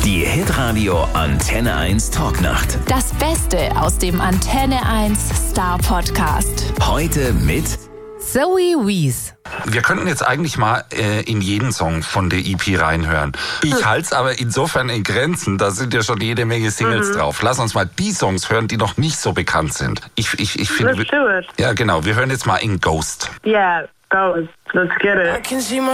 Die Hitradio Antenne 1 Talknacht. Das Beste aus dem Antenne 1 Star Podcast. Heute mit Zoe Wees. Wir könnten jetzt eigentlich mal in jeden Song von der EP reinhören. Ich halte es aber insofern in Grenzen, da sind ja schon jede Menge Singles drauf. Lass uns mal die Songs hören, die noch nicht so bekannt sind. Ich finde, Let's do it. ja genau, wir hören jetzt mal in Ghost. Yeah, Ghost. Let's get it. I can see my